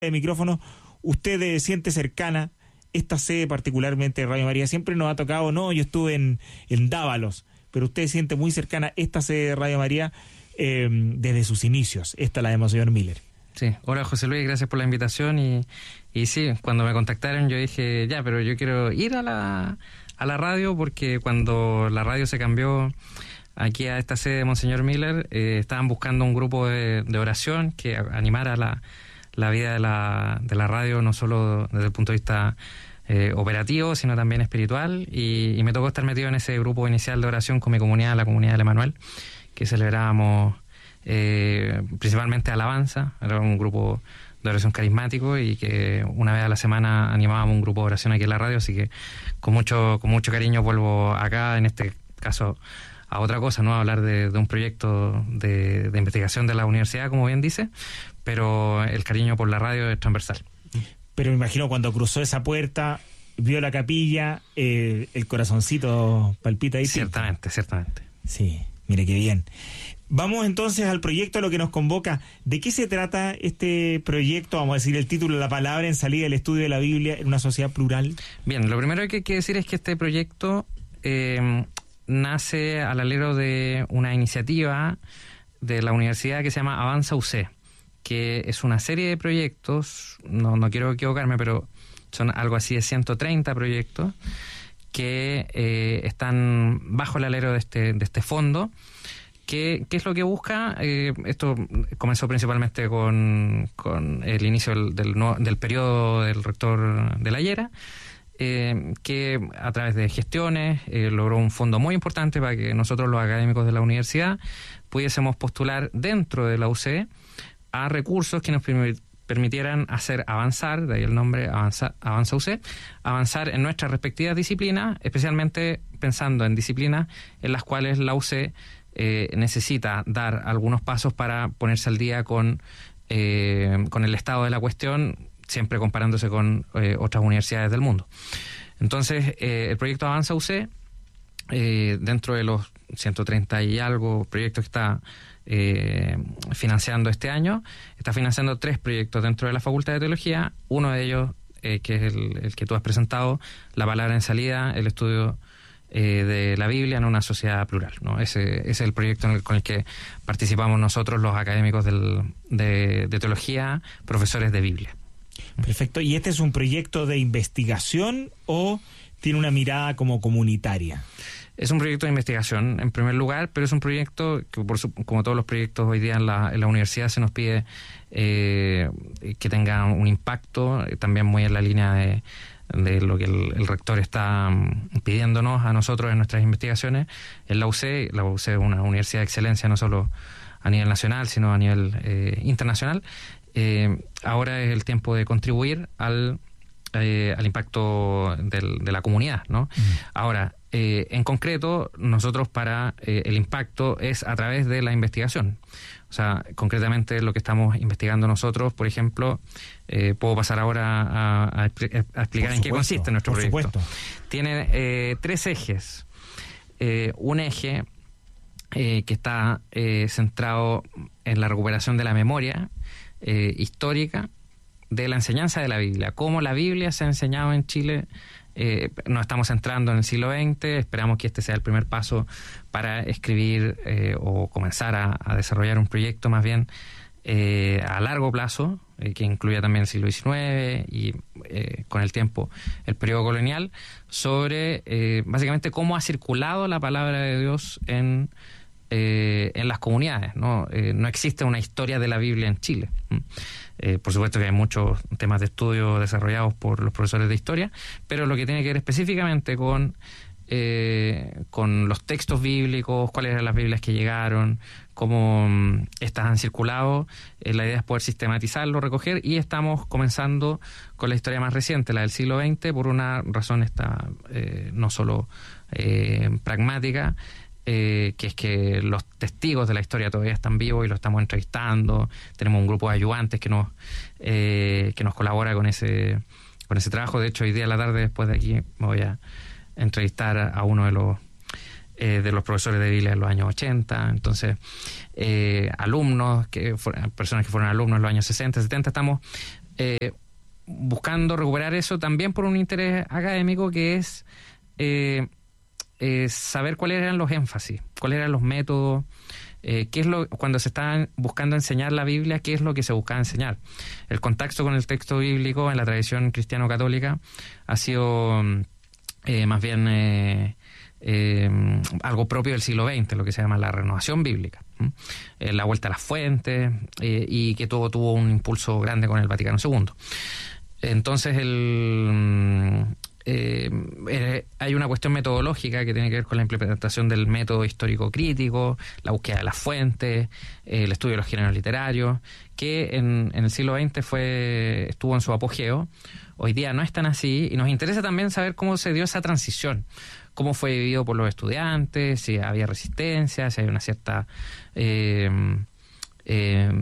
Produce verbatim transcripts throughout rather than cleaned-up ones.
de micrófono, usted eh, siente cercana esta sede, particularmente de Radio María. Siempre nos ha tocado, no, yo estuve en, en Dávalos, pero usted siente muy cercana esta sede de Radio María eh, desde sus inicios, esta la de Monseñor Miller. Sí, hola José Luis, gracias por la invitación y, y sí, cuando me contactaron yo dije, ya, pero yo quiero ir a la, a la radio porque cuando la radio se cambió aquí a esta sede de Monseñor Miller, eh, estaban buscando un grupo de, de oración que animara la, la vida de la, de la radio, no solo desde el punto de vista eh, operativo, sino también espiritual, y, y me tocó estar metido en ese grupo inicial de oración con mi comunidad, la comunidad del Emanuel, que celebrábamos eh, principalmente alabanza. Era un grupo de oración carismático y que una vez a la semana animábamos un grupo de oración aquí en la radio, así que con mucho, con mucho cariño vuelvo acá, en este caso a otra cosa, ¿no? A hablar de, de un proyecto de, de investigación de la universidad, como bien dice, pero el cariño por la radio es transversal. Pero me imagino cuando cruzó esa puerta, vio la capilla, eh, el corazoncito palpita ahí. Ciertamente, ciertamente. Sí, mire qué bien. Vamos entonces al proyecto, a lo que nos convoca. ¿De qué se trata este proyecto? Vamos a decir el título, la palabra en salida, el estudio de la Biblia en una sociedad plural. Bien, lo primero que hay que decir es que este proyecto eh, nace al alero de una iniciativa de la universidad que se llama Avanza U C, que es una serie de proyectos, no, no quiero equivocarme, pero son algo así de ciento treinta proyectos que eh, están bajo el alero de este, de este fondo. ¿Qué, ¿Qué es lo que busca? Eh, esto comenzó principalmente con, con el inicio del, del, del periodo del rector de la Llera, eh, que a través de gestiones eh, logró un fondo muy importante para que nosotros los académicos de la universidad pudiésemos postular dentro de la U C a recursos que nos permitieran hacer avanzar, de ahí el nombre Avanza, Avanza U C, avanzar en nuestras respectivas disciplinas, especialmente pensando en disciplinas en las cuales la U C eh, necesita dar algunos pasos para ponerse al día con, eh, con el estado de la cuestión, siempre comparándose con eh, otras universidades del mundo. Entonces, eh, el proyecto Avanza U C, eh, dentro de los ciento treinta y algo proyectos que está eh, financiando este año, está financiando tres proyectos dentro de la Facultad de Teología. Uno de ellos, eh, que es el, el que tú has presentado, la palabra en salida, el estudio eh, de la Biblia en una sociedad plural, ¿no? Ese, ese es el proyecto en el, con el que participamos nosotros, los académicos del, de, de teología, profesores de Biblia. Perfecto. ¿Y este es un proyecto de investigación o tiene una mirada como comunitaria? Es un proyecto de investigación, en primer lugar, pero es un proyecto que, por su, como todos los proyectos hoy día en la, en la universidad, se nos pide eh, que tenga un impacto, eh, también muy en la línea de, de lo que el, el rector está um, pidiéndonos a nosotros en nuestras investigaciones. En la U C, la U C es una universidad de excelencia, no solo a nivel nacional, sino a nivel eh, internacional. Eh, ahora es el tiempo de contribuir al, eh, al impacto del, de la comunidad, ¿no? Mm. Ahora, eh, en concreto, nosotros para eh, el impacto es a través de la investigación. O sea, concretamente lo que estamos investigando nosotros, por ejemplo, eh, puedo pasar ahora a, a, a explicar por en supuesto, qué consiste nuestro proyecto. Supuesto. Tiene eh, tres ejes. Eh, un eje eh, que está eh, centrado en la recuperación de la memoria Eh, histórica de la enseñanza de la Biblia, cómo la Biblia se ha enseñado en Chile. Eh, nos estamos entrando en el siglo veinte, esperamos que este sea el primer paso para escribir eh, o comenzar a, a desarrollar un proyecto más bien eh, a largo plazo, eh, que incluya también el siglo diecinueve y eh, con el tiempo el periodo colonial, sobre eh, básicamente cómo ha circulado la palabra de Dios en Eh, en las comunidades, ¿no? Eh, no existe una historia de la Biblia en Chile. Eh, por supuesto que hay muchos temas de estudio desarrollados por los profesores de historia, pero lo que tiene que ver específicamente con, eh, con los textos bíblicos, cuáles eran las Biblias que llegaron, cómo um, estas han circulado, eh, la idea es poder sistematizarlo, recoger, y estamos comenzando con la historia más reciente, la del siglo veinte, por una razón esta, eh, no solo eh, pragmática, Eh, que es que los testigos de la historia todavía están vivos y los estamos entrevistando. Tenemos un grupo de ayudantes que nos eh, que nos colabora con ese con ese trabajo. De hecho, hoy día a la tarde, después de aquí, me voy a entrevistar a uno de los eh, de los profesores de Biblia en los años ochenta. Entonces, eh, alumnos, que fueron, personas que fueron alumnos en los años sesenta, setenta, estamos eh, buscando recuperar eso también por un interés académico que es eh, eh, saber cuáles eran los énfasis, cuáles eran los métodos, eh, qué es lo cuando se está buscando enseñar la Biblia, qué es lo que se buscaba enseñar. El contacto con el texto bíblico en la tradición cristiano-católica ha sido eh, más bien eh, eh, algo propio del siglo veinte, lo que se llama la renovación bíblica, eh, la vuelta a las fuentes, eh, y que todo tuvo un impulso grande con el Vaticano segundo. Entonces el, eh, eh, hay una cuestión metodológica que tiene que ver con la implementación del método histórico crítico, la búsqueda de las fuentes, eh, el estudio de los géneros literarios, que en, en el siglo veinte fue, estuvo en su apogeo. Hoy día no es tan así, y nos interesa también saber cómo se dio esa transición, cómo fue vivido por los estudiantes, si había resistencia, si hay una cierta eh, eh,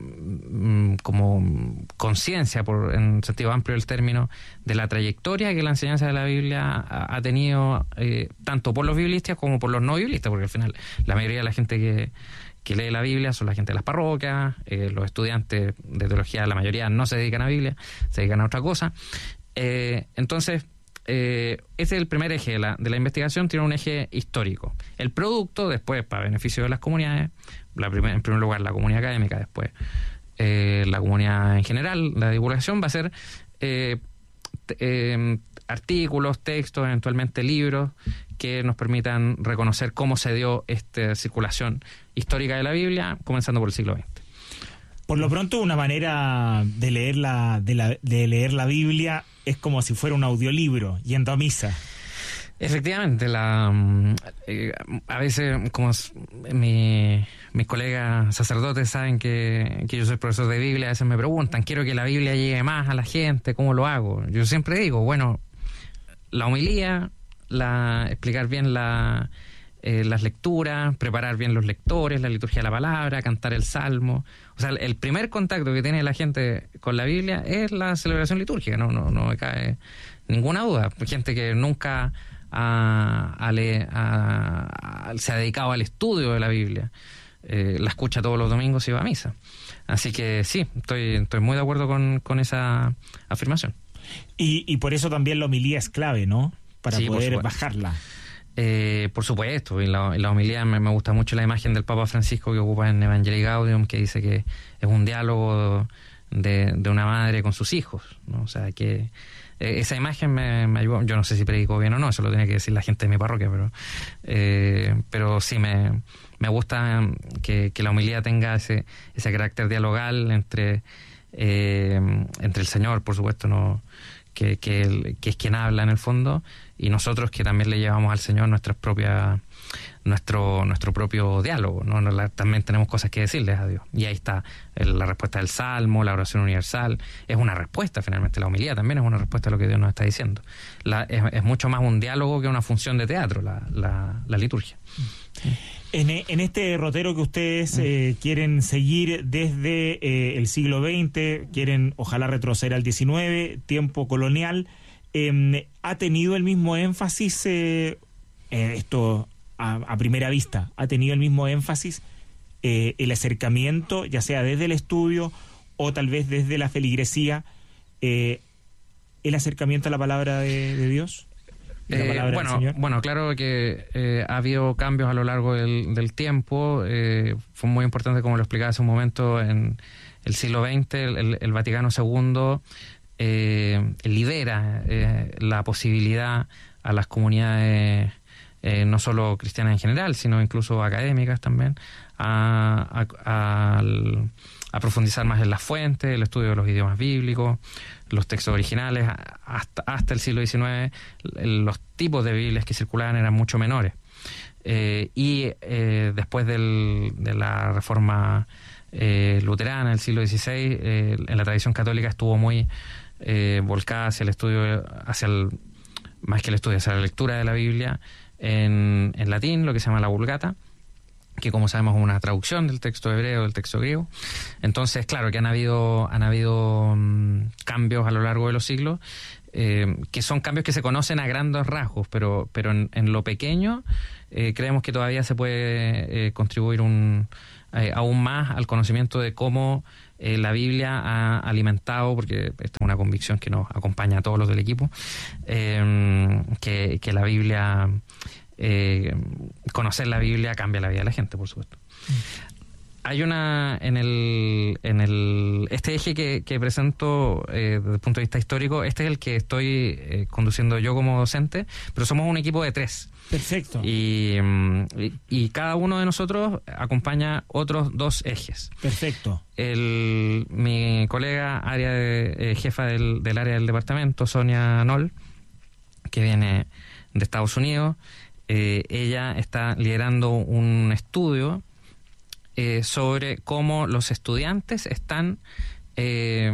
como conciencia, por en sentido amplio del término, de la trayectoria que la enseñanza de la Biblia ha, ha tenido, eh, tanto por los biblistas como por los no biblistas, porque al final la mayoría de la gente que, que lee la Biblia son la gente de las parroquias, eh, los estudiantes de teología, la mayoría no se dedican a Biblia, se dedican a otra cosa. Eh, entonces, Eh, ese es el primer eje de la, de la investigación, tiene un eje histórico. El producto, después, para beneficio de las comunidades, la primer, en primer lugar la comunidad académica, después eh, la comunidad en general, la divulgación va a ser eh, t- eh, artículos, textos, eventualmente libros, que nos permitan reconocer cómo se dio esta circulación histórica de la Biblia, comenzando por el siglo veinte. Por lo pronto, una manera de leer la, de, la, de leer la Biblia es como si fuera un audiolibro, yendo a misa. Efectivamente, la eh, a veces, como mi, mis colegas sacerdotes saben que, que yo soy profesor de Biblia, a veces me preguntan, quiero que la Biblia llegue más a la gente, ¿cómo lo hago? Yo siempre digo, bueno, la homilía, la, explicar bien la... Eh, las lecturas, preparar bien los lectores, la liturgia de la palabra, cantar el salmo. O sea, el primer contacto que tiene la gente con la Biblia es la celebración litúrgica, no, no, no me cae ninguna duda. Gente que nunca ha, ha le, ha, ha, se ha dedicado al estudio de la Biblia, eh, la escucha todos los domingos y va a misa. Así que sí, estoy, estoy muy de acuerdo con, con esa afirmación. Y, y por eso también la homilía es clave, ¿no? Para sí, poder bajarla. Eh, por supuesto, y la, la homilía me, me gusta mucho la imagen del Papa Francisco que ocupa en Evangelii Gaudium, que dice que es un diálogo de, de una madre con sus hijos, ¿no? O sea, que eh, esa imagen me, me ayudó. Yo no sé si predico bien o no, eso lo tiene que decir la gente de mi parroquia, pero eh, pero sí me, me gusta que, que la homilía tenga ese, ese carácter dialogal entre, eh, entre el Señor, por supuesto, no que, que, el, que es quien habla en el fondo, y nosotros que también le llevamos al Señor nuestras propias, nuestro nuestro propio diálogo, ¿no? La, también tenemos cosas que decirles a Dios. Y ahí está el, la respuesta del Salmo, la oración universal. Es una respuesta, finalmente. La homilía también es una respuesta a lo que Dios nos está diciendo. La, es, es mucho más un diálogo que una función de teatro, la, la, la liturgia. En, en este derrotero que ustedes eh, quieren seguir desde eh, el siglo veinte, quieren ojalá retroceder al diecinueve, tiempo colonial, eh, ¿ha tenido el mismo énfasis, eh, eh, esto a, a primera vista, ha tenido el mismo énfasis eh, el acercamiento, ya sea desde el estudio o tal vez desde la feligresía, eh, el acercamiento a la palabra de, de Dios? Eh, bueno, bueno, claro que eh, ha habido cambios a lo largo del, del tiempo. Eh, fue muy importante, como lo explicaba hace un momento, en el siglo veinte, el, el Vaticano segundo eh, libera eh, la posibilidad a las comunidades, eh, no solo cristianas en general, sino incluso académicas también, a, a, a, a profundizar más en las fuentes, el estudio de los idiomas bíblicos, los textos originales. Hasta, hasta el siglo diecinueve los tipos de Biblias que circulaban eran mucho menores. Eh, y eh, después del, de la reforma eh, luterana del siglo dieciséis, eh, en la tradición católica estuvo muy eh, volcada hacia el estudio, hacia el, más que el estudio, hacia la lectura de la Biblia en, en latín, lo que se llama la Vulgata, que como sabemos es una traducción del texto hebreo, del texto griego. Entonces, claro que han habido han habido um, cambios a lo largo de los siglos, eh, que son cambios que se conocen a grandes rasgos, pero pero en, en lo pequeño eh, creemos que todavía se puede eh, contribuir un, eh, aún más al conocimiento de cómo eh, la Biblia ha alimentado, porque esta es una convicción que nos acompaña a todos los del equipo, eh, que, que la Biblia, eh, conocer la Biblia cambia la vida de la gente, por supuesto. Mm. Hay una, en el, en el este eje que, que presento eh, desde el punto de vista histórico, este es el que estoy eh, conduciendo yo como docente, pero somos un equipo de tres. Perfecto. Y, y, y cada uno de nosotros acompaña otros dos ejes. Perfecto. El, mi colega, área de, eh, jefa del, del área del departamento, Sonia Noll, que viene de Estados Unidos, eh, ella está liderando un estudio Eh, sobre cómo los estudiantes están, eh,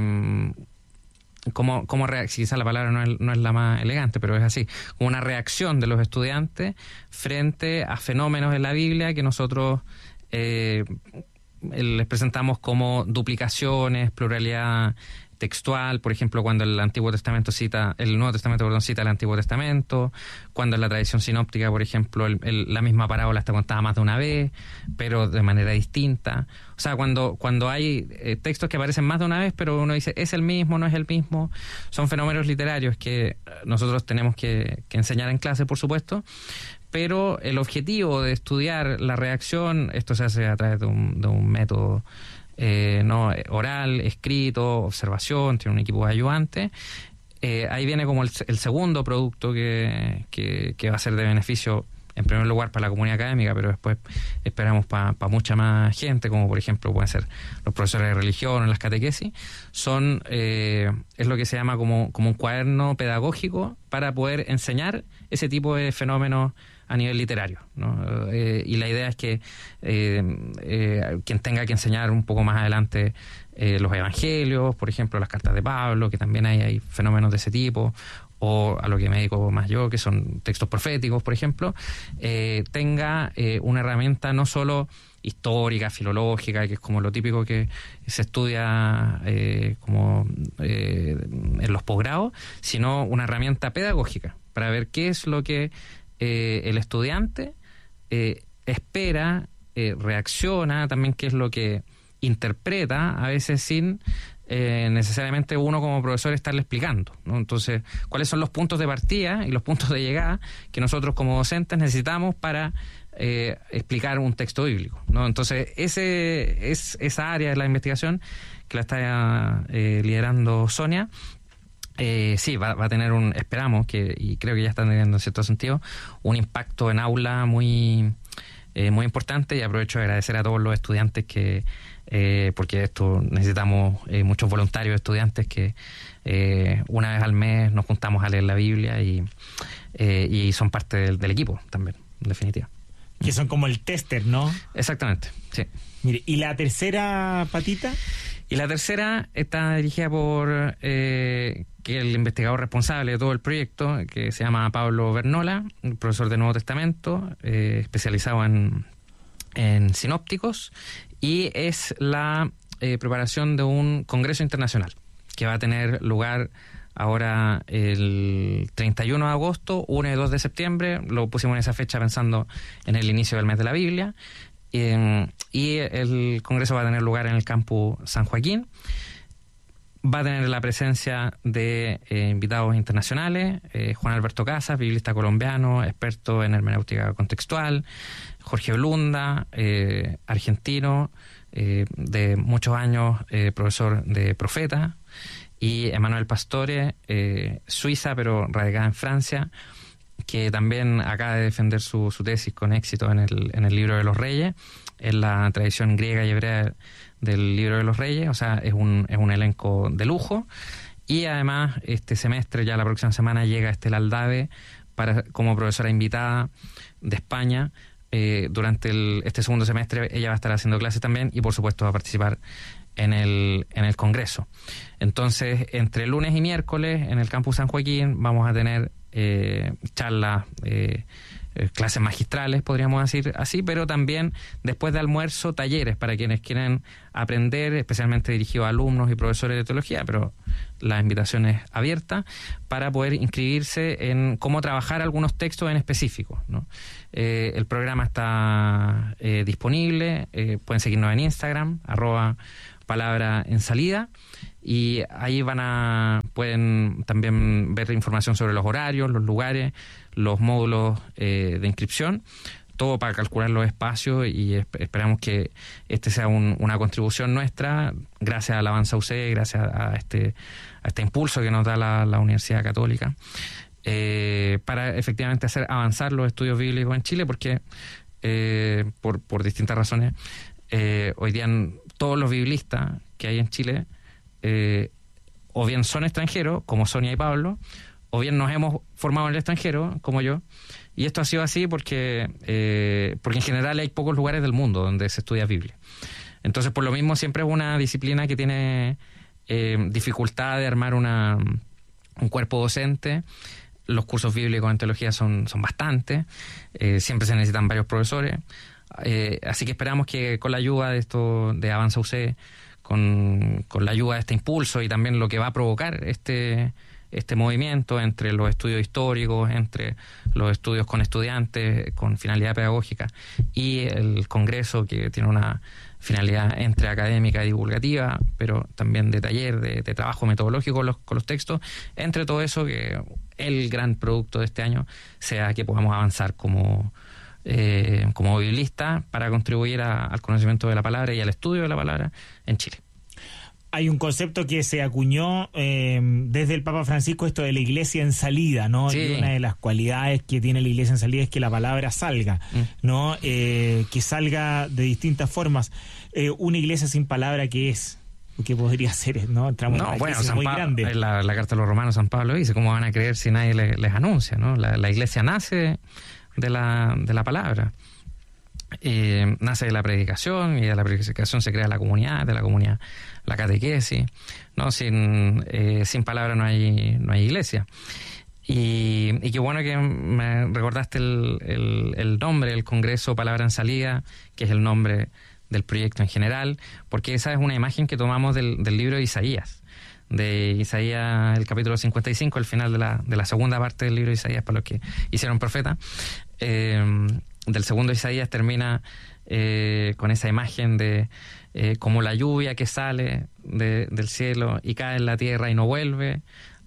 cómo, cómo rea- si quizás la palabra no es, no es la más elegante, pero es así, como una reacción de los estudiantes frente a fenómenos en la Biblia que nosotros eh, les presentamos como duplicaciones, pluralidad textual, por ejemplo, cuando el Antiguo Testamento cita, el Nuevo Testamento, perdón, cita el Antiguo Testamento, cuando en la tradición sinóptica, por ejemplo, el, el, la misma parábola está contada más de una vez, pero de manera distinta. O sea, cuando, cuando hay eh, textos que aparecen más de una vez, pero uno dice, ¿es el mismo, no es el mismo? Son fenómenos literarios que nosotros tenemos que, que enseñar en clase, por supuesto, pero el objetivo de estudiar la reacción, esto se hace a través de un, de un método Eh, no oral, escrito, observación, tiene un equipo de ayudantes. Eh, ahí viene como el, el segundo producto que, que, que va a ser de beneficio, en primer lugar, para la comunidad académica, pero después esperamos para pa mucha más gente, como por ejemplo pueden ser los profesores de religión o las catequesis. Son, eh, es lo que se llama como, como un cuaderno pedagógico para poder enseñar ese tipo de fenómenos a nivel literario, ¿no? Eh, y la idea es que eh, eh, quien tenga que enseñar un poco más adelante eh, los evangelios, por ejemplo, las cartas de Pablo, que también hay, hay fenómenos de ese tipo, o a lo que me dedico más yo, que son textos proféticos, por ejemplo, eh, tenga eh, una herramienta no solo histórica, filológica, que es como lo típico que se estudia eh, como eh, en los posgrados, sino una herramienta pedagógica para ver qué es lo que Eh, el estudiante eh, espera, eh, reacciona, también qué es lo que interpreta, a veces sin eh, necesariamente uno como profesor estarle explicando, ¿no? Entonces, ¿cuáles son los puntos de partida y los puntos de llegada que nosotros como docentes necesitamos para eh, explicar un texto bíblico, ¿no? Entonces, ese es esa área de la investigación que la está eh, liderando Sonia. Eh, sí, va, va a tener un, esperamos que, y creo que ya están teniendo en cierto sentido, un impacto en aula muy, eh, muy importante, y aprovecho de agradecer a todos los estudiantes que, eh, porque esto necesitamos eh, muchos voluntarios estudiantes que eh, una vez al mes nos juntamos a leer la Biblia y, eh, y son parte del, del equipo también, en definitiva. Que son como el tester, ¿no? Exactamente, sí. Mire, ¿y la tercera patita? Y la tercera está dirigida por eh, que el investigador responsable de todo el proyecto, que se llama Pablo Vernola, profesor de Nuevo Testamento, eh, especializado en, en sinópticos, y es la eh, preparación de un congreso internacional que va a tener lugar ahora el treinta y uno de agosto, uno y dos de septiembre. Lo pusimos en esa fecha pensando en el inicio del mes de la Biblia. Eh, y el congreso va a tener lugar en el campus San Joaquín. Va a tener la presencia de eh, invitados internacionales, eh, Juan Alberto Casas, biblista colombiano, experto en hermenéutica contextual, Jorge Blunda, eh, argentino, eh, de muchos años, eh, profesor de Profeta, y Emanuel Pastore, eh, suiza pero radicada en Francia, que también acaba de defender su, su tesis con éxito en el, en el Libro de los Reyes, en la tradición griega y hebrea del Libro de los Reyes. O sea, es un, es un elenco de lujo. Y además, este semestre, ya la próxima semana, llega Estela Aldave para, como profesora invitada de España. Eh, durante el, este segundo semestre ella va a estar haciendo clases también, y por supuesto va a participar en el, en el Congreso. Entonces, entre lunes y miércoles, en el campus San Joaquín, vamos a tener eh, charlas, eh, clases magistrales, podríamos decir así, pero también después de almuerzo, talleres para quienes quieren aprender, especialmente dirigidos a alumnos y profesores de teología, pero la invitación es abierta para poder inscribirse en cómo trabajar algunos textos en específico, ¿no? Eh, el programa está eh, disponible, eh, pueden seguirnos en Instagram, arroba palabra en salida, y ahí van a pueden también ver información sobre los horarios, los lugares, los módulos eh, de inscripción, todo para calcular los espacios, y esp- esperamos que este sea un, una contribución nuestra, gracias a la Avanza U C, gracias a este, a este impulso que nos da la, la Universidad Católica, eh, para efectivamente hacer avanzar los estudios bíblicos en Chile, porque eh, por, por distintas razones, eh, hoy día todos los biblistas que hay en Chile eh, o bien son extranjeros, como Sonia y Pablo, o bien nos hemos formado en el extranjero, como yo, y esto ha sido así porque, eh, porque en general hay pocos lugares del mundo donde se estudia Biblia. Entonces, por lo mismo, siempre es una disciplina que tiene eh, dificultad de armar una, un cuerpo docente. Los cursos bíblicos en teología son, son bastantes, eh, siempre se necesitan varios profesores, eh, así que esperamos que con la ayuda de esto de Avanza U C, con, con la ayuda de este impulso y también lo que va a provocar este... este movimiento entre los estudios históricos, entre los estudios con estudiantes con finalidad pedagógica y el Congreso, que tiene una finalidad entre académica y divulgativa, pero también de taller, de, de trabajo metodológico con los, con los textos, entre todo eso, que el gran producto de este año sea que podamos avanzar como, eh, como biblistas para contribuir a, al conocimiento de la palabra y al estudio de la palabra en Chile. Hay un concepto que se acuñó eh, desde el Papa Francisco, esto de la iglesia en salida, ¿no? Sí. Y una de las cualidades que tiene la iglesia en salida es que la palabra salga, mm. ¿no? Eh, que salga de distintas formas. Eh, una iglesia sin palabra, ¿qué es? ¿Qué podría ser? ¿No? Entramos no, en una bueno, crisis San muy Pa- grande. La, la carta de los Romanos, San Pablo dice, ¿cómo van a creer si nadie les, les anuncia? ¿No? La, la iglesia nace de la, de la palabra. Eh, nace de la predicación, y de la predicación se crea la comunidad, de la comunidad la catequesis, ¿no? Sin, eh, sin palabra no hay, no hay iglesia. Y, y qué bueno que me recordaste el, el, el nombre del Congreso Palabra en Salida, que es el nombre del proyecto en general, porque esa es una imagen que tomamos del, del libro de Isaías, de Isaías, el capítulo cincuenta y cinco, el final de la, de la segunda parte del libro de Isaías, para los que hicieron profeta. Eh, del segundo Isaías termina eh, con esa imagen de eh, como la lluvia que sale de, del cielo y cae en la tierra y no vuelve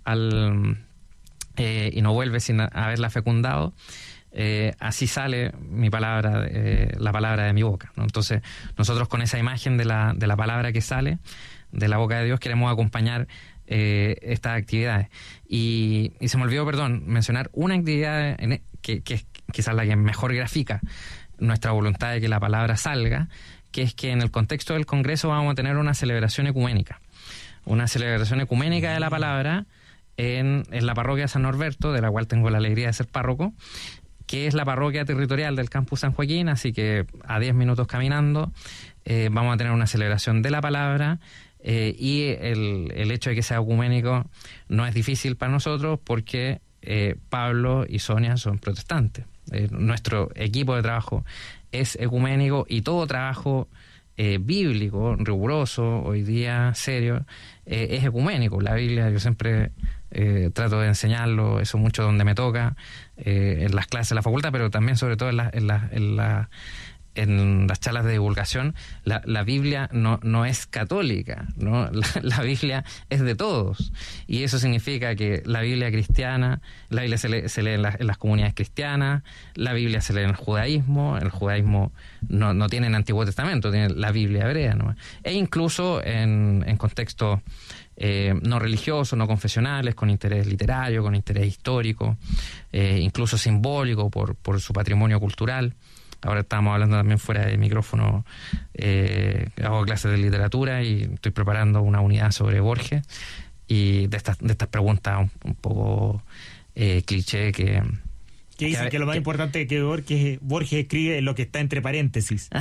al eh, y no vuelve sin haberla fecundado. Eh, así sale mi palabra, eh, la palabra de mi boca, ¿no? Entonces nosotros con esa imagen de la, de la palabra que sale de la boca de Dios queremos acompañar eh, estas actividades. Y, y se me olvidó, perdón, mencionar una actividad en, que, que es quizás la que mejor grafica nuestra voluntad de que la palabra salga, que es que en el contexto del Congreso vamos a tener una celebración ecuménica, una celebración ecuménica de la palabra en, en la parroquia de San Norberto, de la cual tengo la alegría de ser párroco, que es la parroquia territorial del Campus San Joaquín, así que a diez minutos caminando eh, vamos a tener una celebración de la palabra. Eh, y el, el hecho de que sea ecuménico no es difícil para nosotros porque eh, Pablo y Sonia son protestantes. Eh, nuestro equipo de trabajo es ecuménico y todo trabajo eh, bíblico, riguroso, hoy día serio, eh, es ecuménico. La Biblia, yo siempre eh, trato de enseñarlo, eso mucho donde me toca, eh, en las clases de la facultad, pero también sobre todo en la, en la, en la en las charlas de divulgación. La, la Biblia no, no es católica, ¿no? La, la Biblia es de todos, y eso significa que la Biblia cristiana, la Biblia se lee, se lee en, la, en las comunidades cristianas, la Biblia se lee en el judaísmo, el judaísmo no, no tiene el Antiguo Testamento, tiene la Biblia hebrea, ¿no? E incluso en, en contextos eh, no religiosos, no confesionales, con interés literario, con interés histórico, eh, incluso simbólico por, por su patrimonio cultural. Ahora estábamos hablando también fuera de micrófono, eh, hago clases de literatura y estoy preparando una unidad sobre Borges, y de estas de estas preguntas un, un poco eh, cliché que... Que dicen que, que lo más que, importante que Borges, Borges escribe es lo que está entre paréntesis.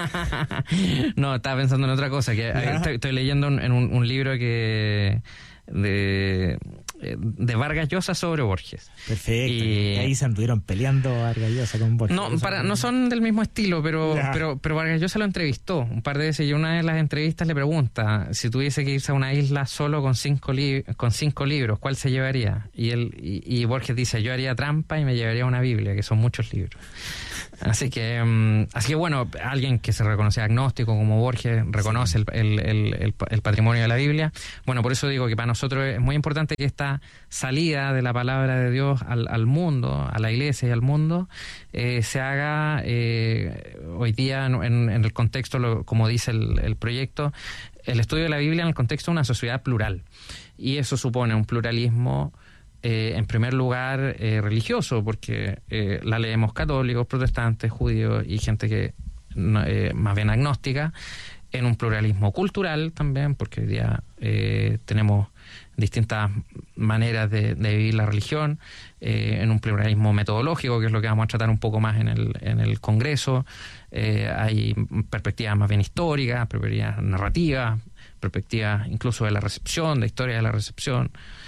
No, estaba pensando en otra cosa, que estoy, estoy leyendo en un, un libro que... de de Vargas Llosa sobre Borges. Perfecto. Y ahí se anduvieron peleando Vargas Llosa con Borges. No, para, no son del mismo estilo, pero, pero, pero Vargas Llosa lo entrevistó un par de veces y una de las entrevistas le pregunta si tuviese que irse a una isla solo con cinco, li con cinco libros, ¿cuál se llevaría? Y, él, y, y Borges dice, yo haría trampa y me llevaría una Biblia, que son muchos libros. Así que, um, así que bueno, alguien que se reconoce agnóstico como Borges reconoce sí. el, el, el, el patrimonio de la Biblia. Bueno, por eso digo que para nosotros es muy importante que esta salida de la palabra de Dios al, al mundo, a la iglesia y al mundo, eh, se haga eh, hoy día en, en el contexto, lo, como dice el, el proyecto, el estudio de la Biblia en el contexto de una sociedad plural. Y eso supone un pluralismo Eh, en primer lugar eh, religioso, porque eh, la leemos católicos, protestantes, judíos y gente que eh, más bien agnóstica, en un pluralismo cultural también, porque hoy día eh, tenemos distintas maneras de, de vivir la religión, eh, en un pluralismo metodológico, que es lo que vamos a tratar un poco más en el, en el Congreso. Eh, hay perspectivas más bien históricas, perspectivas narrativas, perspectivas incluso de la recepción, de historia de la recepción.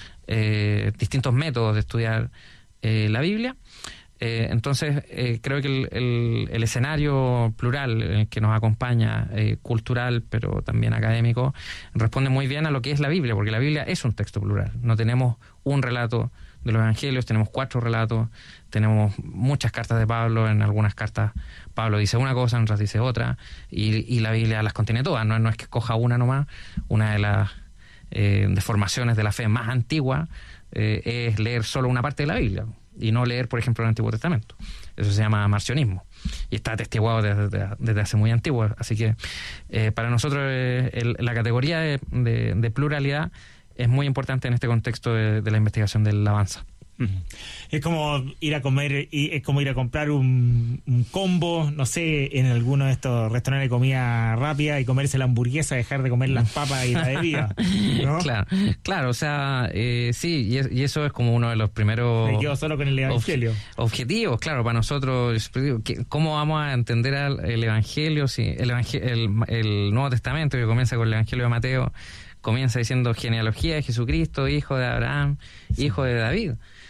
Eh, distintos métodos de estudiar eh, la Biblia. Eh, entonces, eh, creo que el, el, el escenario plural eh, que nos acompaña, eh, cultural, pero también académico, responde muy bien a lo que es la Biblia, porque la Biblia es un texto plural. No tenemos un relato de los evangelios, tenemos cuatro relatos, tenemos muchas cartas de Pablo. En algunas cartas Pablo dice una cosa, en otras dice otra, y, y la Biblia las contiene todas. No, no es que escoja una nomás. Una de las Eh, de formaciones de la fe más antigua eh, es leer solo una parte de la Biblia y no leer, por ejemplo, el Antiguo Testamento. Eso se llama marcionismo y está atestiguado desde, desde, desde hace muy antiguo. Así que eh, para nosotros eh, el, la categoría de, de, de pluralidad es muy importante en este contexto de, de la investigación del Avanza. Es como ir a comer, es como ir a comprar un, un combo, no sé, en alguno de estos restaurantes de comida rápida y comerse la hamburguesa, dejar de comer las papas y la bebida, ¿no? Claro, claro, o sea, eh, sí, y, es, y eso es como uno de los primeros... Me quedo solo con el Evangelio. Ob objetivos, claro, para nosotros, ¿cómo vamos a entender el Evangelio? Si el, Evangelio, el, el Nuevo Testamento, que comienza con el Evangelio de Mateo, comienza diciendo genealogía de Jesucristo, hijo de Abraham, sí. hijo de David.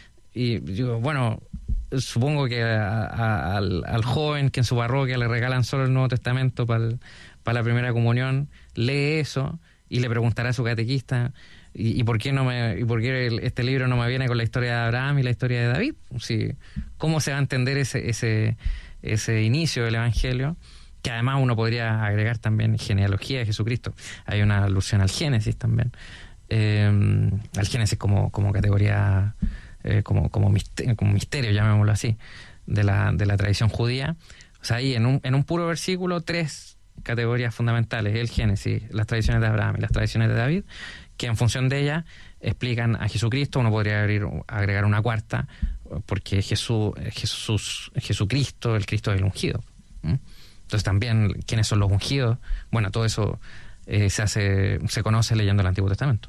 Y digo, bueno, supongo que a, a, al, al joven que en su parroquia le regalan solo el Nuevo Testamento para para la primera comunión, lee eso y le preguntará a su catequista, ¿y, y por qué no me y por qué el, este libro no me viene con la historia de Abraham y la historia de David? Sí, ¿cómo se va a entender ese ese ese inicio del Evangelio? Que además uno podría agregar también genealogía de Jesucristo. Hay una alusión al Génesis también. Eh, al Génesis como, como categoría... Eh, como, como, misterio, como misterio, llamémoslo así, de la, de la tradición judía. O sea, ahí en un, en un puro versículo, tres categorías fundamentales: el Génesis, las tradiciones de Abraham y las tradiciones de David, que en función de ellas explican a Jesucristo. Uno podría abrir, agregar una cuarta, porque Jesús, Jesús, Jesucristo, el Cristo es el ungido. ¿Mm? Entonces también, ¿quiénes son los ungidos? Bueno, todo eso eh, se hace, se conoce leyendo el Antiguo Testamento.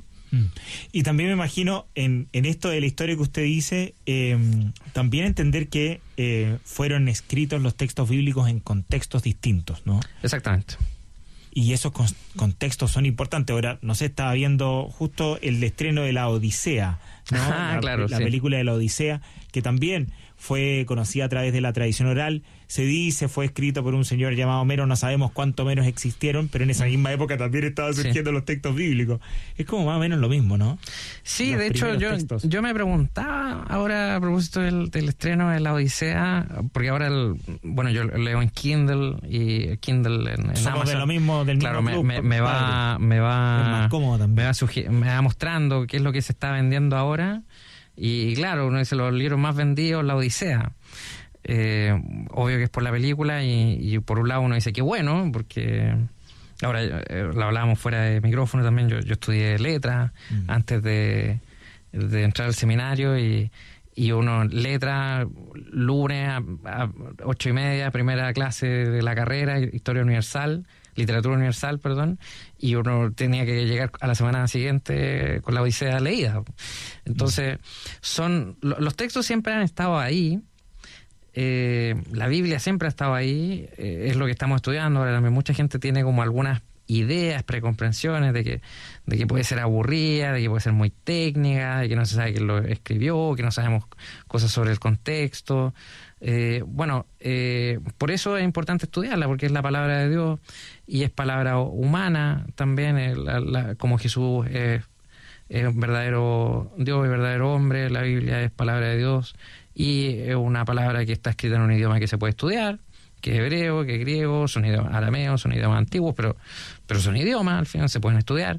Y también me imagino en, en esto de la historia que usted dice, eh, también entender que eh, fueron escritos los textos bíblicos en contextos distintos, ¿no? Exactamente. Y esos con, contextos son importantes. Ahora, no sé, estaba viendo justo el estreno de La Odisea, ¿no? Ah, la, claro, la sí. película de La Odisea, que también fue conocida a través de la tradición oral. Se dice, fue escrito por un señor llamado Homero, no sabemos cuánto menos existieron, pero en esa misma época también estaban surgiendo sí. los textos bíblicos. Es como más o menos lo mismo, ¿no? Sí, los de hecho, yo, textos. yo me preguntaba ahora a propósito del, del estreno de La Odisea, porque ahora, el, bueno, yo leo en Kindle y Kindle en, en Somos Amazon. de lo mismo, del claro, mismo me, club, me, me va, me va, es más cómodo también. Me va, sugi- me va mostrando qué es lo que se está vendiendo ahora. Y, y claro, uno dice los libros más vendidos, La Odisea. Eh, obvio que es por la película y, y por un lado uno dice que bueno, porque ahora eh, lo hablábamos fuera de micrófono también, yo, yo estudié letras mm. antes de, de entrar al seminario y, y uno letra lunes a, a ocho y media, primera clase de la carrera, Historia Universal, Literatura Universal, perdón, y uno tenía que llegar a la semana siguiente con La Odisea leída. Entonces, son los textos siempre han estado ahí. Eh, la Biblia siempre ha estado ahí, eh, es lo que estamos estudiando. Ahora también mucha gente tiene como algunas ideas, precomprensiones de que, de que puede ser aburrida, de que puede ser muy técnica, de que no se sabe quién lo escribió, que no sabemos cosas sobre el contexto. Eh, bueno, eh, por eso es importante estudiarla, porque es la palabra de Dios y es palabra humana también, eh, la, la, como Jesús es, es un verdadero Dios y verdadero hombre, la Biblia es palabra de Dios y es una palabra que está escrita en un idioma que se puede estudiar, que es hebreo, que es griego, son idiomas arameos, son idiomas antiguos, pero, pero son idiomas, al final se pueden estudiar.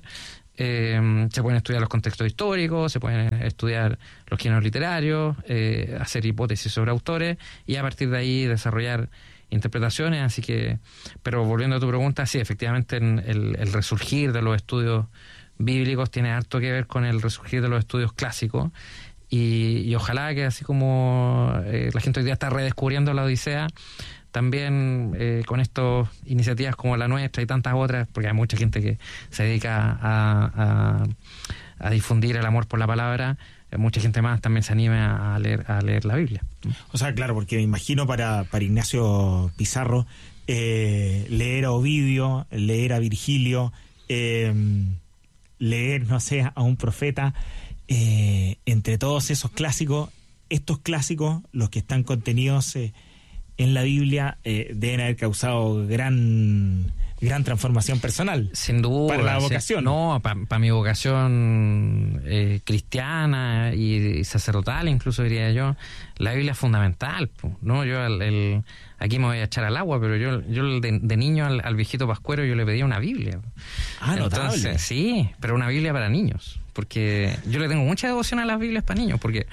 Eh, se pueden estudiar los contextos históricos, se pueden estudiar los géneros literarios, eh, hacer hipótesis sobre autores y a partir de ahí desarrollar interpretaciones. Así que, pero volviendo a tu pregunta, sí, efectivamente el, el resurgir de los estudios bíblicos tiene harto que ver con el resurgir de los estudios clásicos y, y ojalá que así como eh, la gente hoy día está redescubriendo la Odisea, también eh, con estas iniciativas como la nuestra y tantas otras, porque hay mucha gente que se dedica a, a, a difundir el amor por la palabra, eh, mucha gente más también se anima a leer, a leer la Biblia. O sea, claro, porque me imagino para, para Ignacio Pizarro, eh, leer a Ovidio, leer a Virgilio, eh, leer, no sé, a un profeta, eh, entre todos esos clásicos, estos clásicos, los que están contenidos Eh, en la Biblia, eh, deben haber causado gran gran transformación personal. Sin duda. Para la vocación. Sí, no, para pa mi vocación eh, cristiana y, y sacerdotal, incluso diría yo, la Biblia es fundamental. ¿No? Yo el, el, aquí me voy a echar al agua, pero yo, yo de, de niño al, al viejito Pascuero yo le pedía una Biblia. Ah, notable. Entonces, sí, pero una Biblia para niños. Porque yo le tengo mucha devoción a las Biblias para niños, porque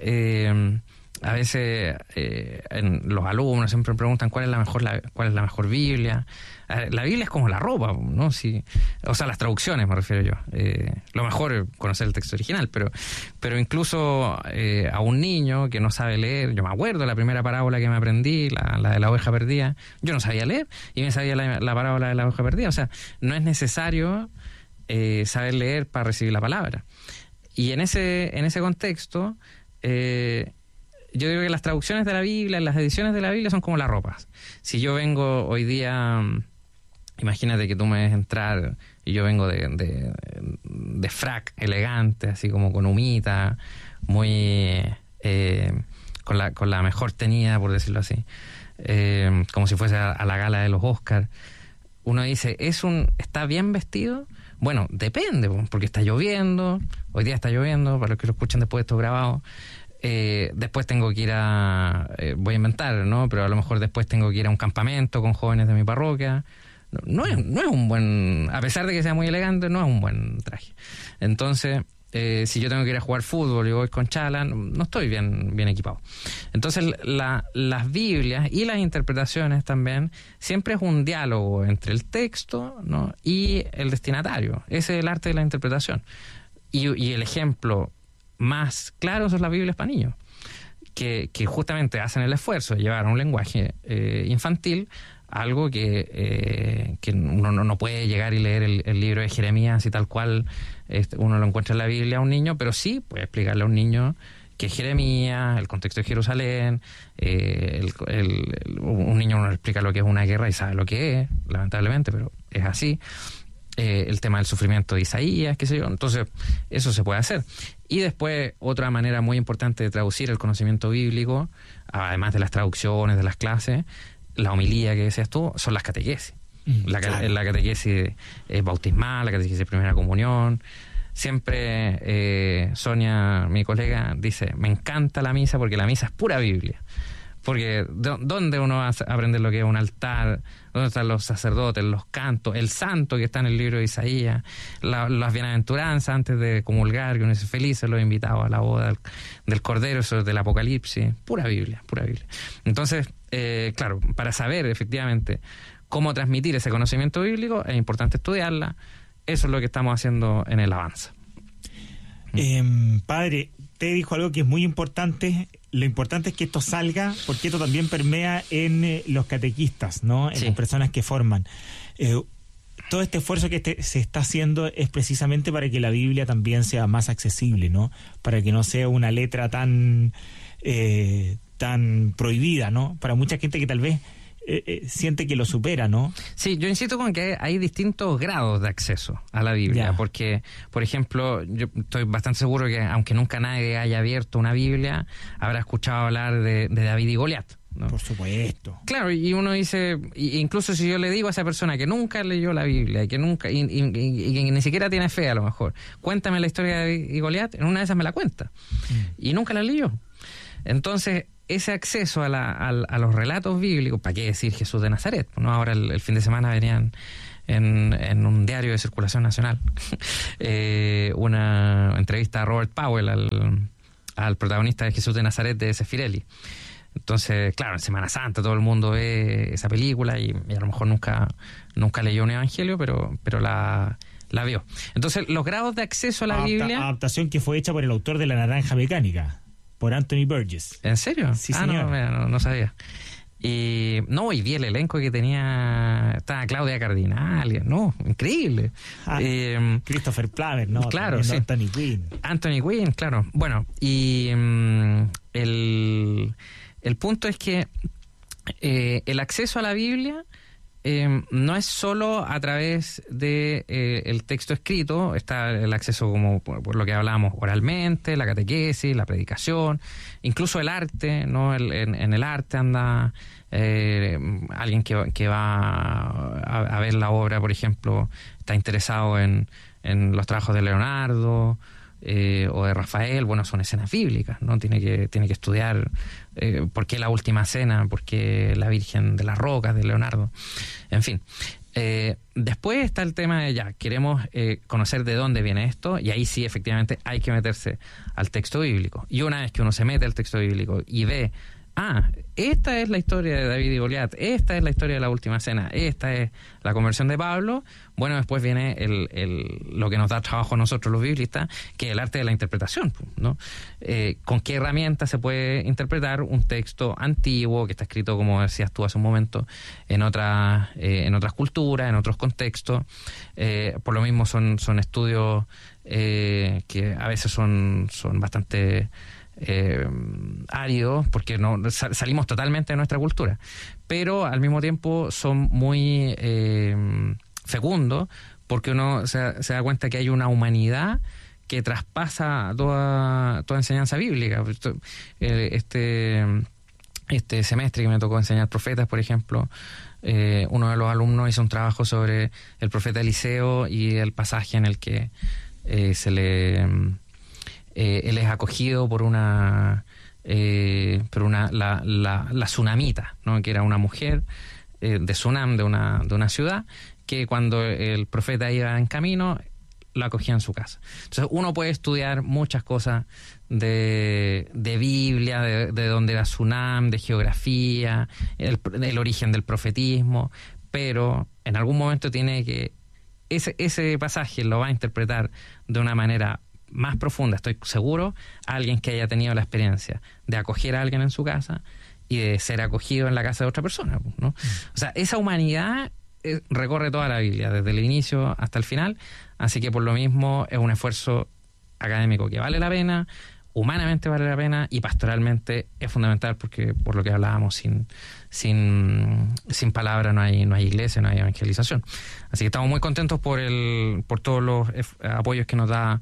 Eh, a veces eh, en los alumnos siempre preguntan cuál es la mejor la, cuál es la mejor Biblia. La Biblia es como la ropa, ¿no? Si, o sea, las traducciones me refiero yo. Eh, lo mejor es conocer el texto original, pero, pero incluso eh, a un niño que no sabe leer, yo me acuerdo la primera parábola que me aprendí, la, la de la oveja perdida, yo no sabía leer y me sabía la, la parábola de la oveja perdida. O sea, no es necesario eh, saber leer para recibir la palabra. Y en ese, en ese contexto, eh, yo digo que las traducciones de la Biblia, las ediciones de la Biblia son como las ropas. Si yo vengo hoy día, imagínate que tú me ves entrar y yo vengo de, de, de frac elegante, así como con humita, muy eh, con la con la mejor tenida, por decirlo así, eh, como si fuese a, a la gala de los Oscars. Uno dice, ¿es un está bien vestido? Bueno, depende, porque está lloviendo, hoy día está lloviendo, para los que lo escuchan después de esto grabado. Eh, después tengo que ir a eh, voy a inventar, ¿no? Pero a lo mejor después tengo que ir a un campamento con jóvenes de mi parroquia. No, no es, no es un buen, a pesar de que sea muy elegante, no es un buen traje. Entonces, eh, si yo tengo que ir a jugar fútbol y voy con chala, no, no estoy bien, bien equipado. Entonces, la, las Biblias y las interpretaciones también siempre es un diálogo entre el texto, ¿no? y el destinatario. Ese es el arte de la interpretación. Y, y el ejemplo más claro son las Biblias para niños, que, que justamente hacen el esfuerzo de llevar a un lenguaje eh, infantil algo que, eh, que uno no, no puede llegar y leer el, el libro de Jeremías y tal cual este, uno lo encuentra en la Biblia a un niño, pero sí puede explicarle a un niño que es Jeremías, el contexto de Jerusalén, eh, el, el, el, un niño no le explica lo que es una guerra y sabe lo que es, lamentablemente, pero es así. Eh, el tema del sufrimiento de Isaías, qué sé yo. Entonces, eso se puede hacer. Y después, otra manera muy importante de traducir el conocimiento bíblico, además de las traducciones, de las clases, la homilía que decías tú, son las catequesis. Mm, la, claro. la catequesis eh, bautismal, la catequesis de primera comunión. Siempre eh, Sonia, mi colega, dice, me encanta la misa porque la misa es pura Biblia. Porque ¿dónde uno va a aprender lo que es un altar? ¿Dónde están los sacerdotes, los cantos, el santo que está en el libro de Isaías, la, las bienaventuranzas antes de comulgar, que uno dice felices los invitados a la boda del, del Cordero, eso del Apocalipsis? Pura Biblia, pura Biblia. Entonces, eh, claro, para saber efectivamente cómo transmitir ese conocimiento bíblico es importante estudiarla. Eso es lo que estamos haciendo en el Avanza. Eh, padre, te dijo algo que es muy importante. Lo importante es que esto salga, porque esto también permea en eh, los catequistas, ¿no? En sí. las personas que forman. Eh, todo este esfuerzo que este, se está haciendo es precisamente para que la Biblia también sea más accesible, ¿no? Para que no sea una letra tan, eh, tan prohibida, ¿no? Para mucha gente que tal vez eh, eh, siente que lo supera, ¿no? Sí, yo insisto con que hay distintos grados de acceso a la Biblia, Ya. porque, por ejemplo, yo estoy bastante seguro que aunque nunca nadie haya abierto una Biblia, habrá escuchado hablar de, de David y Goliat, ¿no? Por supuesto. Claro, y uno dice, y- incluso si yo le digo a esa persona que nunca leyó la Biblia y que nunca, y, y- y- y que ni siquiera tiene fe a lo mejor, cuéntame la historia de David y Goliat, en una de esas me la cuenta, Mm. y nunca la leyó. Entonces, ese acceso a, la, a, a los relatos bíblicos, ¿para qué decir Jesús de Nazaret? ¿No? Ahora el, el fin de semana venían en, en un diario de circulación nacional eh, una entrevista a Robert Powell, al, al protagonista de Jesús de Nazaret de Sefirelli. Entonces, claro, en Semana Santa todo el mundo ve esa película y, y a lo mejor nunca, nunca leyó un evangelio, pero, pero la, la vio. Entonces, los grados de acceso a la Adapta- Biblia... Adaptación que fue hecha por el autor de La Naranja Mecánica, por Anthony Burgess. ¿En serio? Sí, ah, señor. no, mira, no, no sabía. Y no, y vi el elenco que tenía, estaba Claudia Cardinal, y- no, increíble. Ah, Eh, Christopher Plummer, ¿no? Claro, También, sí. ¿no? Anthony Quinn. Anthony Quinn, claro. Bueno, y mm, el, el punto es que eh, el acceso a la Biblia eh, no es solo a través de eh, el texto escrito, está el acceso como por, por lo que hablábamos oralmente, la catequesis, la predicación, incluso el arte, ¿no? El- en, en el arte anda eh, alguien que, que va a, a ver la obra, por ejemplo, está interesado en, en los trabajos de Leonardo, eh, o de Rafael, bueno, son escenas bíblicas, ¿no? Tiene que, tiene que estudiar eh, por qué la última cena, por qué la Virgen de las Rocas de Leonardo, en fin. Eh, después está el tema de ya, queremos eh, conocer de dónde viene esto, y ahí sí, efectivamente, hay que meterse al texto bíblico. Y una vez que uno se mete al texto bíblico y ve, ah, esta es la historia de David y Goliat, esta es la historia de la última cena, esta es la conversión de Pablo, bueno, después viene el, el, lo que nos da trabajo a nosotros los biblistas, que es el arte de la interpretación, ¿no? Eh, ¿Con qué herramientas se puede interpretar un texto antiguo que está escrito, como decías tú hace un momento, en otras, eh, en otras culturas, en otros contextos? Eh, por lo mismo son, son estudios eh, que a veces son, son bastante... Eh, áridos, porque no sal, salimos totalmente de nuestra cultura, pero al mismo tiempo son muy eh, fecundos, porque uno se, se da cuenta que hay una humanidad que traspasa toda, toda enseñanza bíblica. Este, este semestre que me tocó enseñar profetas, por ejemplo, eh, uno de los alumnos hizo un trabajo sobre el profeta Eliseo y el pasaje en el que eh, se le... Eh, él es acogido por una, eh, por una la, la, la tsunamita, ¿no? Que era una mujer eh, de Sunam, de una, de una ciudad, que cuando el profeta iba en camino, la acogía en su casa. Entonces uno puede estudiar muchas cosas de, de Biblia, de, de dónde era Sunam, de geografía, el, el origen del profetismo, pero en algún momento tiene que... Ese, ese pasaje lo va a interpretar de una manera más profunda, estoy seguro, a alguien que haya tenido la experiencia de acoger a alguien en su casa y de ser acogido en la casa de otra persona, ¿no? O sea, esa humanidad eh, recorre toda la Biblia, desde el inicio hasta el final, así que por lo mismo es un esfuerzo académico que vale la pena, humanamente vale la pena, y pastoralmente es fundamental, porque por lo que hablábamos, sin sin sin palabra no hay no hay iglesia, no hay evangelización. Así que estamos muy contentos por el por todos los apoyos que nos da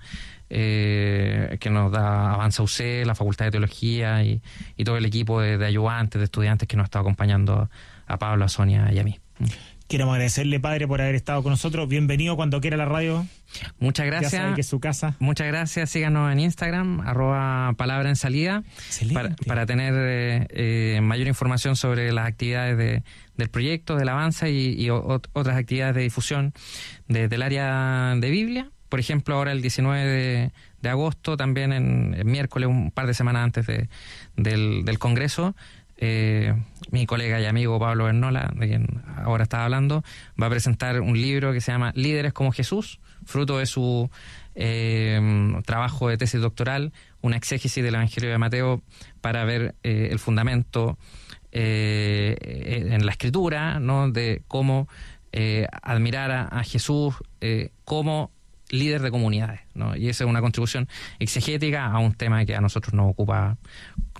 Eh, que nos da Avanza U C, la Facultad de Teología y, y todo el equipo de, de ayudantes, de estudiantes que nos está acompañando a Pablo, a Sonia y a mí. Queremos agradecerle, padre, por haber estado con nosotros. Bienvenido cuando quiera a la radio. Muchas gracias. Ya sabe que es su casa. Muchas gracias. Síganos en Instagram, arroba palabra en salida, para, para tener eh, eh, mayor información sobre las actividades de, del proyecto, del Avanza y, y o, otras actividades de difusión de, del área de Biblia. Por ejemplo, ahora el diecinueve de, de agosto, también en, en miércoles, un par de semanas antes de, del, del Congreso, eh, mi colega y amigo Pablo Bernola, de quien ahora estaba hablando, va a presentar un libro que se llama Líderes como Jesús, fruto de su eh, trabajo de tesis doctoral, una exégesis del Evangelio de Mateo para ver eh, el fundamento eh, en la Escritura, ¿no? De cómo eh, admirar a, a Jesús eh, como líder de comunidades, ¿no? Y esa es una contribución exegética a un tema que a nosotros nos ocupa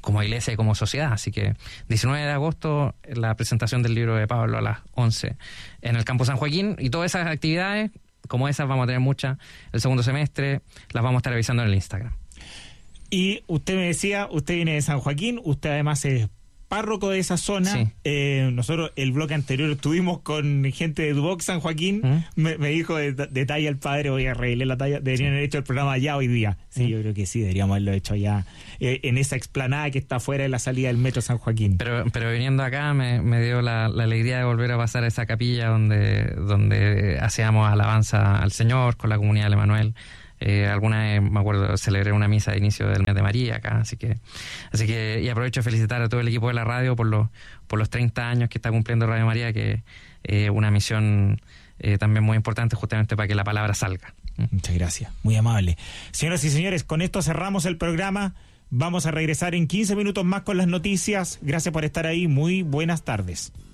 como iglesia y como sociedad. Así que diecinueve de agosto, la presentación del libro de Pablo a las once en el Campo San Joaquín, y todas esas actividades, como esas, vamos a tener muchas el segundo semestre, las vamos a estar avisando en el Instagram. Y usted me decía, usted viene de San Joaquín, usted además es párroco de esa zona. Sí. Eh, nosotros el bloque anterior estuvimos con gente de Duboc, San Joaquín. ¿Mm? Me, me dijo de, de talla el padre, voy a arreglar la talla, deberían haber hecho el programa allá hoy día. Sí, ¿Mm? Yo creo que sí, deberíamos haberlo hecho allá, eh, en esa explanada que está fuera de la salida del metro San Joaquín. Pero pero viniendo acá me, me dio la, la alegría de volver a pasar a esa capilla donde, donde hacíamos alabanza al Señor con la comunidad de Emanuel. Eh, alguna vez, me acuerdo, celebré una misa de inicio del mes de María acá, así que así que y aprovecho de felicitar a todo el equipo de la radio por los por los treinta años que está cumpliendo Radio María, que es eh, una misión eh, también muy importante, justamente para que la palabra salga. Muchas gracias, muy amable. Señoras y señores, con esto cerramos el programa. Vamos a regresar en quince minutos más con las noticias. Gracias por estar ahí, muy buenas tardes.